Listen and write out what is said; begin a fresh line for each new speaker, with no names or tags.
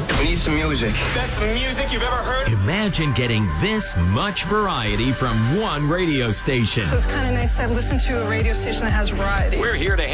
We need some music.
Best music you've ever heard?
Imagine getting this much variety from one radio station.
So it's kind of nice to listen to a radio station that has variety.
We're here to